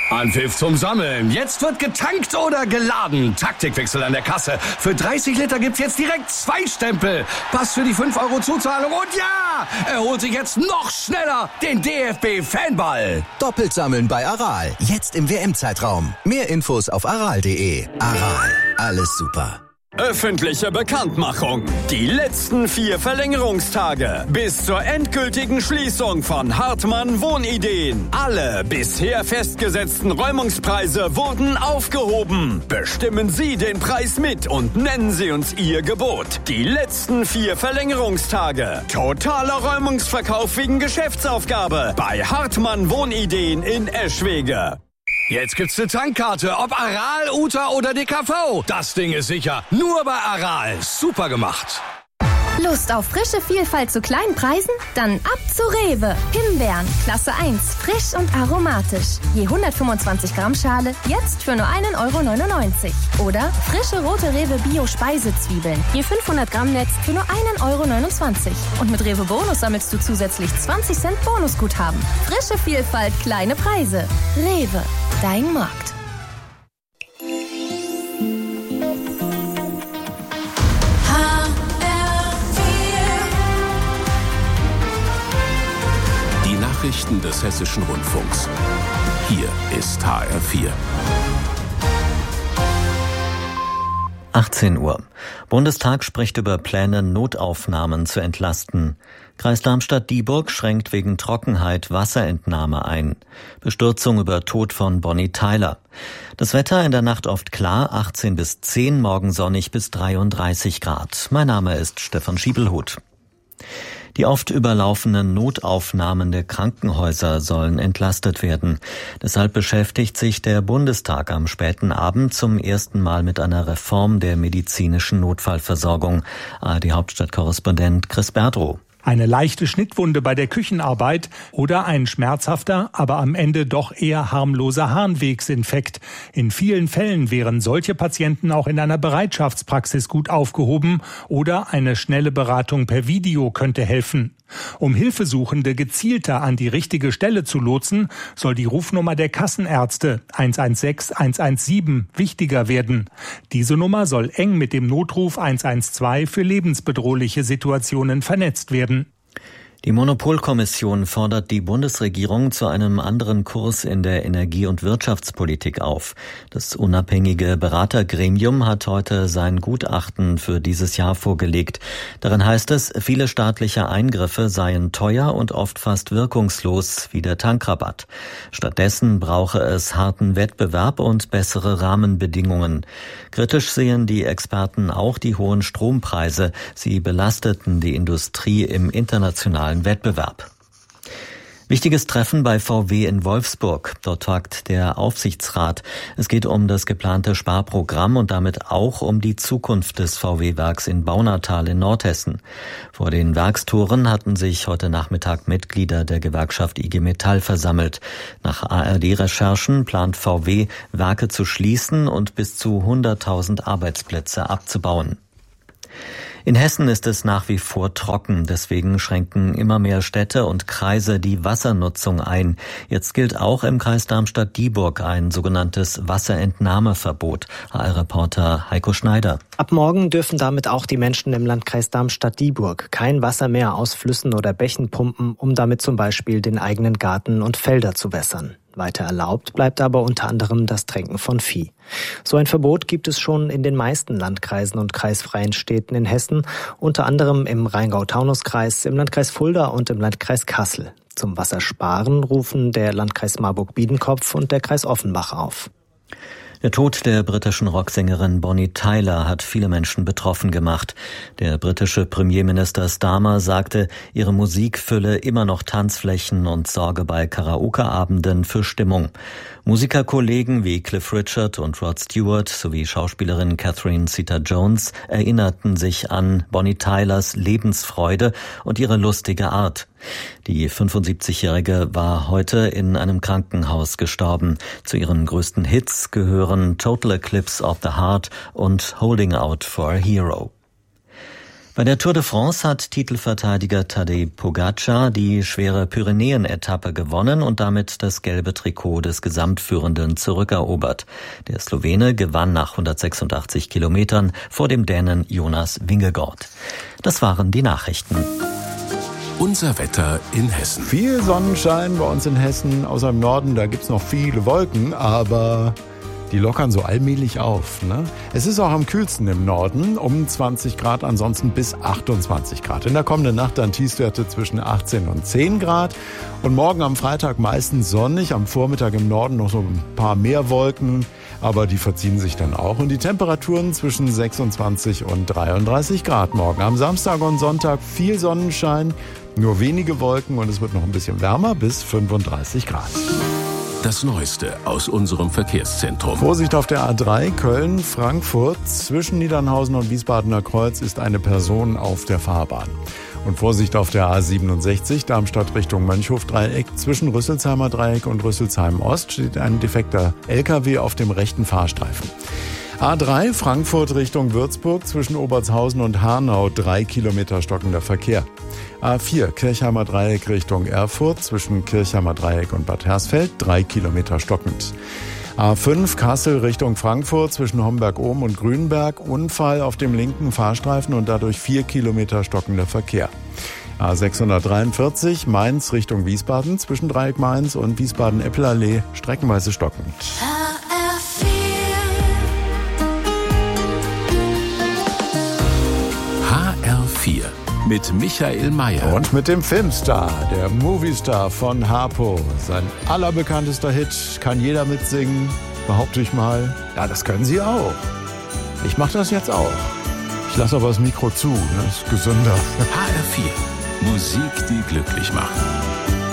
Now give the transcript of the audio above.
Anpfiff zum Sammeln. Jetzt wird getankt oder geladen. Taktikwechsel an der Kasse. Für 30 Liter gibt's jetzt direkt 2 Stempel. Pass für die 5 € Zuzahlung. Und ja, er holt sich jetzt noch schneller den DFB-Fanball. Doppelt sammeln bei Aral. Jetzt im WM-Zeitraum. Mehr Infos auf aral.de. Aral. Alles super. Öffentliche Bekanntmachung. Die letzten 4 Verlängerungstage bis zur endgültigen Schließung von Hartmann Wohnideen. Alle bisher festgesetzten Räumungspreise wurden aufgehoben. Bestimmen Sie den Preis mit und nennen Sie uns Ihr Gebot. Die letzten 4 Verlängerungstage. Totaler Räumungsverkauf wegen Geschäftsaufgabe bei Hartmann Wohnideen in Eschwege. Jetzt gibt's eine Tankkarte, ob Aral, Uta oder DKV. Das Ding ist sicher. Nur bei Aral. Super gemacht. Lust auf frische Vielfalt zu kleinen Preisen? Dann ab zu Rewe. Himbeeren, Klasse 1, frisch und aromatisch. Je 125 Gramm Schale, jetzt für nur 1,99 €. Oder frische rote Rewe Bio-Speisezwiebeln. Je 500 Gramm Netz für nur 1,29 €. Und mit Rewe Bonus sammelst du zusätzlich 20 Cent Bonusguthaben. Frische Vielfalt, kleine Preise. Rewe, dein Markt. Nachrichten des Hessischen Rundfunks. Hier ist HR4. 18 Uhr. Bundestag spricht über Pläne, Notaufnahmen zu entlasten. Kreis Darmstadt-Dieburg schränkt wegen Trockenheit Wasserentnahme ein. Bestürzung über Tod von Bonnie Tyler. Das Wetter in der Nacht oft klar, 18 bis 10, morgen sonnig bis 33 Grad. Mein Name ist Stefan Schiebelhut. Die oft überlaufenden Notaufnahmen der Krankenhäuser sollen entlastet werden. Deshalb beschäftigt sich der Bundestag am späten Abend zum ersten Mal mit einer Reform der medizinischen Notfallversorgung. ARD-Hauptstadtkorrespondent Chris Berdrow. Eine leichte Schnittwunde bei der Küchenarbeit oder ein schmerzhafter, aber am Ende doch eher harmloser Harnwegsinfekt. In vielen Fällen wären solche Patienten auch in einer Bereitschaftspraxis gut aufgehoben oder eine schnelle Beratung per Video könnte helfen. Um Hilfesuchende gezielter an die richtige Stelle zu lotsen, soll die Rufnummer der Kassenärzte 116 117 wichtiger werden. Diese Nummer soll eng mit dem Notruf 112 für lebensbedrohliche Situationen vernetzt werden. Die Monopolkommission fordert die Bundesregierung zu einem anderen Kurs in der Energie- und Wirtschaftspolitik auf. Das unabhängige Beratergremium hat heute sein Gutachten für dieses Jahr vorgelegt. Darin heißt es, viele staatliche Eingriffe seien teuer und oft fast wirkungslos, wie der Tankrabatt. Stattdessen brauche es harten Wettbewerb und bessere Rahmenbedingungen. Kritisch sehen die Experten auch die hohen Strompreise. Sie belasteten die Industrie im internationalen Wettbewerb. Wichtiges Treffen bei VW in Wolfsburg. Dort tagt der Aufsichtsrat. Es geht um das geplante Sparprogramm und damit auch um die Zukunft des VW-Werks in Baunatal in Nordhessen. Vor den Werkstoren hatten sich heute Nachmittag Mitglieder der Gewerkschaft IG Metall versammelt. Nach ARD-Recherchen plant VW, Werke zu schließen und bis zu 100.000 Arbeitsplätze abzubauen. In Hessen ist es nach wie vor trocken, deswegen schränken immer mehr Städte und Kreise die Wassernutzung ein. Jetzt gilt auch im Kreis Darmstadt-Dieburg ein sogenanntes Wasserentnahmeverbot. HR-Reporter Heiko Schneider. Ab morgen dürfen damit auch die Menschen im Landkreis Darmstadt-Dieburg kein Wasser mehr aus Flüssen oder Bächen pumpen, um damit zum Beispiel den eigenen Garten und Felder zu wässern. Weiter erlaubt bleibt aber unter anderem das Tränken von Vieh. So ein Verbot gibt es schon in den meisten Landkreisen und kreisfreien Städten in Hessen, unter anderem im Rheingau-Taunus-Kreis, im Landkreis Fulda und im Landkreis Kassel. Zum Wassersparen rufen der Landkreis Marburg-Biedenkopf und der Kreis Offenbach auf. Der Tod der britischen Rocksängerin Bonnie Tyler hat viele Menschen betroffen gemacht. Der britische Premierminister Starmer sagte, ihre Musik fülle immer noch Tanzflächen und sorge bei Karaoke-Abenden für Stimmung. Musikerkollegen wie Cliff Richard und Rod Stewart sowie Schauspielerin Catherine Zeta-Jones erinnerten sich an Bonnie Tylers Lebensfreude und ihre lustige Art. Die 75-Jährige war heute in einem Krankenhaus gestorben. Zu ihren größten Hits gehören Total Eclipse of the Heart und Holding Out for a Hero. Bei der Tour de France hat Titelverteidiger Tadej Pogačar die schwere Pyrenäen-Etappe gewonnen und damit das gelbe Trikot des Gesamtführenden zurückerobert. Der Slowene gewann nach 186 Kilometern vor dem Dänen Jonas Vingegaard. Das waren die Nachrichten. Unser Wetter in Hessen. Viel Sonnenschein bei uns in Hessen, außer im Norden, da gibt's noch viele Wolken, aber die lockern so allmählich auf, ne? Es ist auch am kühlsten im Norden, um 20 Grad, ansonsten bis 28 Grad. In der kommenden Nacht dann Tiefstwerte zwischen 18 und 10 Grad. Und morgen am Freitag meistens sonnig, am Vormittag im Norden noch so ein paar mehr Wolken, aber die verziehen sich dann auch. Und die Temperaturen zwischen 26 und 33 Grad morgen. Am Samstag und Sonntag viel Sonnenschein, nur wenige Wolken und es wird noch ein bisschen wärmer bis 35 Grad. Das Neueste aus unserem Verkehrszentrum. Vorsicht auf der A3 Köln-Frankfurt. Zwischen Niedernhausen und Wiesbadener Kreuz ist eine Person auf der Fahrbahn. Und Vorsicht auf der A67 Darmstadt Richtung Mönchhof-Dreieck. Zwischen Rüsselsheimer Dreieck und Rüsselsheim Ost steht ein defekter LKW auf dem rechten Fahrstreifen. A3 Frankfurt Richtung Würzburg zwischen Obertshausen und Hanau 3 Kilometer stockender Verkehr. A4 Kirchheimer Dreieck Richtung Erfurt zwischen Kirchheimer Dreieck und Bad Hersfeld 3 Kilometer stockend. A5 Kassel Richtung Frankfurt zwischen Homberg-Ohm und Grünberg. Unfall auf dem linken Fahrstreifen und dadurch 4 Kilometer stockender Verkehr. A643 Mainz Richtung Wiesbaden zwischen Dreieck Mainz und Wiesbaden-Eppelallee streckenweise stockend. HR4 mit Michael Mayer. Und mit dem Filmstar, der Moviestar von Harpo. Sein allerbekanntester Hit, kann jeder mitsingen, behaupte ich mal. Ja, das können Sie auch. Ich mache das jetzt auch. Ich lasse aber das Mikro zu, das ist gesünder. HR4, Musik, die glücklich macht.